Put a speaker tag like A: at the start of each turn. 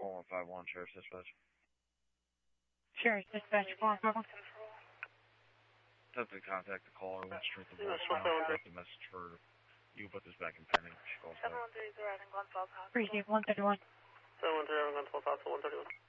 A: 4151, Sheriff's Dispatch.
B: Sheriff's Dispatch, 4151.
A: Attempted to contact the caller, went straight to voicemail, left a message for you, put this back in pending. She calls back.
B: 3 131.
C: 713, I've got 12 Alpha 131.